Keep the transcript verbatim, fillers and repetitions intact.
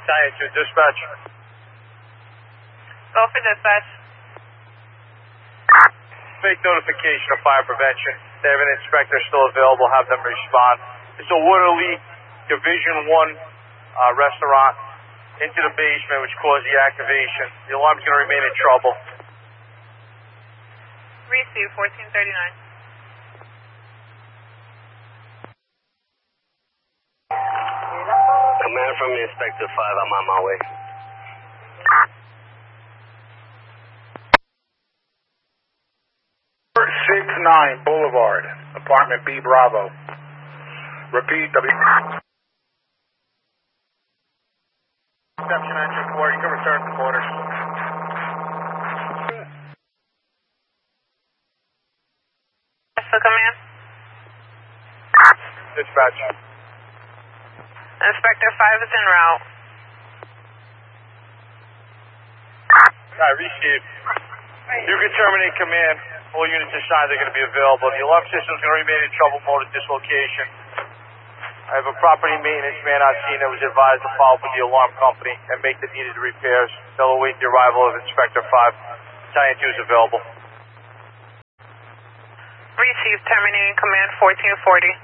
Battalion two, dispatch. Go for dispatch. Make notification of fire prevention. They have an inspector still available, have them respond. It's a Waterloo Division one uh, restaurant into the basement, which caused the activation. The alarm's going to remain in trouble. Receive fourteen thirty-nine. Command from Inspector five, I'm on my way. six nine Boulevard, apartment B Bravo. Repeat, W. Reception engine four, you can return to quarters. That's the command. Dispatch. Inspector five is en route. I received. You can terminate command. All units assigned are going to be available. The alarm system is going to remain in trouble mode at this location. I have a property maintenance man on scene that was advised to follow up with the alarm company and make the needed repairs. They'll await the arrival of Inspector five. Battalion two is available. Receive terminating command fourteen forty.